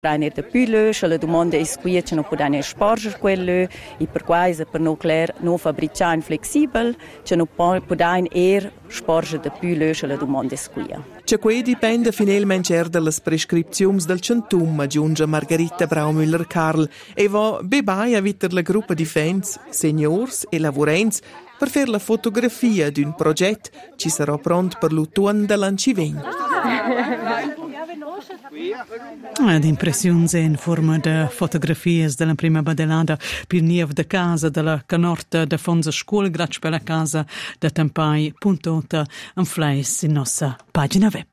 Rainer de Pülö, la domanda è qui che non può dare sparger quello, e per questo per non clair non fabbricare flessibile, che non può dare sparger de Pülö, la domanda è qui. Che qui dipende finalmente dalle prescrizioni del centum, aggiunge Margherita Braumüller-Karl, e va bebai a vitter la gruppa di fans, seniors e lavorens per fare la fotografia di un progetto che sarà pronto per l'autunno dell'anno 2020. Ad impressioni in forma di fotografie della prima badellata per nieve da casa della canorta da Fonza Scuola, grazie per la casa da Tempai, puntata in flash in nostra pagina web.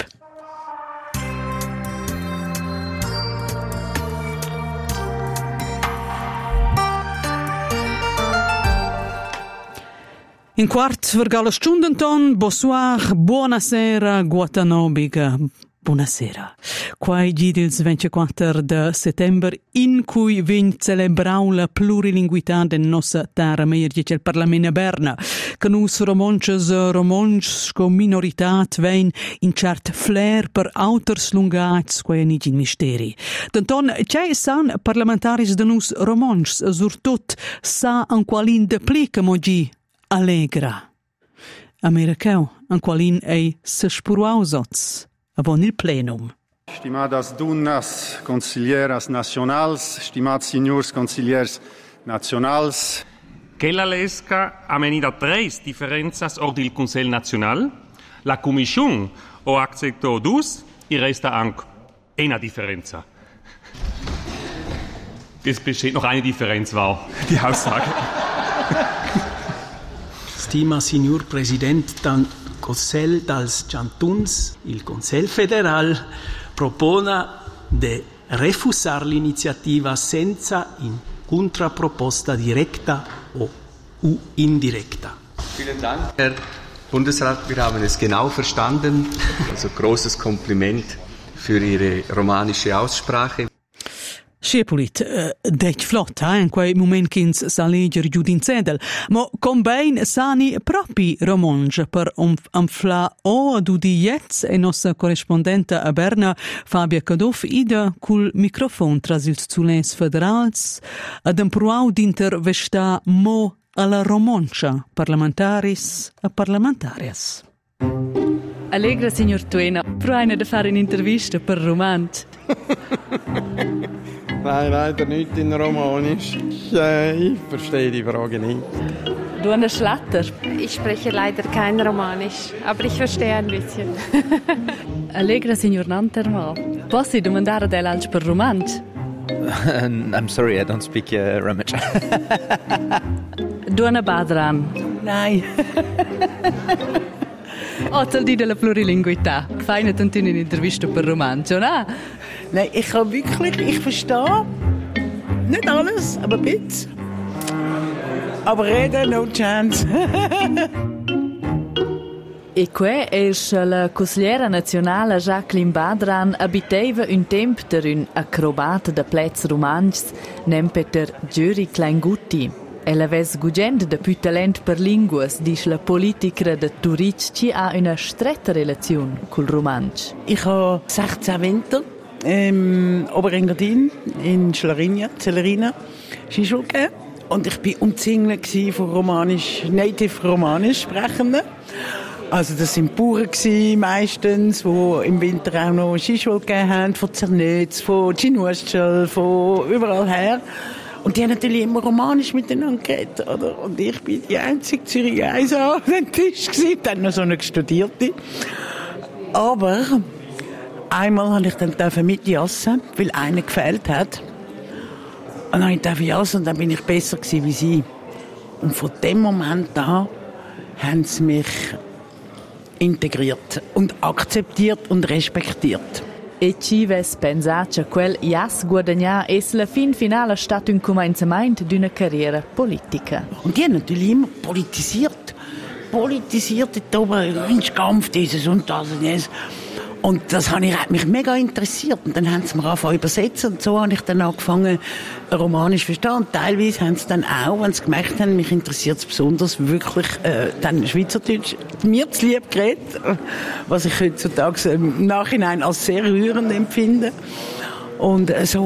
In quart verga la stundenton, bonsoir, buonasera, guatanobiga. Buonasera. Quai il 24 de settembre in cui vien celebrau la plurilinguità de nostra terra, meglio dice il Parlamento Berna, che nus romonches con minoritat vein in cert flair per auters lungats quai nigin misteri. Denton, c'è san parlamentaris de nus romonches, surtot sa an qualin de plica mogi allegra. Americau, an qualin ei se spuruausots. Avon il plenum. Stimadas dunas consiglieras nacionals, stimados signors consigliers nacionals. Que la lesca ha venido tres diferencias or del Consell Nacional. La Commission o acceptó dos y resta anche una differenza. Es besteht noch eine Differenz, war die Aussage. Stima signor President, dan Consell dels Chantuns, il Consell Federal propona de refusar l'iniziativa senza in contraproposta directa o indirecta. Vielen Dank, Herr Bundesrat. Wir haben es genau verstanden. Also großes Kompliment für Ihre romanische Aussprache. Scepulit, dec flott, in quei moment ch'ins sa leger giudin cedel, ma combein sani propi romonge per amfla o ad udietz e nostra corrispondente a Berna, Fabia Cadoff, ida cul microfon tras ils zulens federals, ad impruau d'intervesta mo alla romoncia parlamentaris a parlamentarias. Allegra, signor Tuena, provaina da fare un'intervista per Romant. Nein, leider nicht in Romanisch. Ich verstehe die Frage nicht. Du eine Schlatter? Ich spreche leider kein Romanisch, aber ich verstehe ein bisschen. Allegra, signor Nantermal. Posso domandare del alts per Romant? I'm sorry, I don't speak Romansh. Du eine Badran? Nein. Tal di della plurilinguità. Feine tanto un'intervista per Romanzo, no? Nein, ich verstehe nicht alles, aber ein bisschen. Aber reden, no chance. E que es la consigliera nazionale Jacqueline Badran abiteva un temp der un acrobat de plets romangs nem Peter Giuri Kleingutti. Ella ves gugend de più talent per linguas, dice la politica de Turic, ci ha una stretta relazione col romansch. Ich habe 16 Winter Oberengadin in Celerina Skischule gegeben. Und ich war umzingelt von Native Romanisch Sprechenden. Also das waren Bauern meistens, die im Winter auch noch Skischule gegeben haben, von Zernötz, von Chinuschtschel, von überall her. Und die haben natürlich immer Romanisch miteinander geredet, oder? Und ich bin die einzige Zürich 1 an den Tisch gewesen, dann noch so eine Studierte. Aber einmal durfte ich dann mitjassen, weil einer gefehlt hat. Und dann durfte ich jassen und dann bin ich besser gewesen wie sie. Und von dem Moment an haben sie mich integriert und akzeptiert und respektiert. E ci ves pensar che quel jas guadagnar es la fin finale stat un comencement d'una carriera politica. Und die haben natürlich immer politisiert da oben, Lynchkampf, dieses und das und das. Und das hat mich mega interessiert. Und dann haben sie mir angefangen zu übersetzen. Und so habe ich dann angefangen, Romanisch zu verstehen. Und teilweise haben sie dann auch, wenn sie gemerkt haben, mich interessiert es besonders, wirklich dann Schweizerdeutsch mir zu lieb geredet, was ich heutzutage im Nachhinein als sehr rührend empfinde. Und so